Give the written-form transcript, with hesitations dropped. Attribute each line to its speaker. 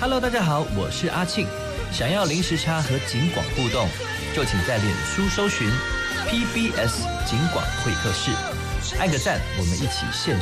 Speaker 1: Hello， 大家好，我是阿庆。想要零时差和警广互动，就请在脸书搜寻 PBS 警广会客室，按个赞，我们一起线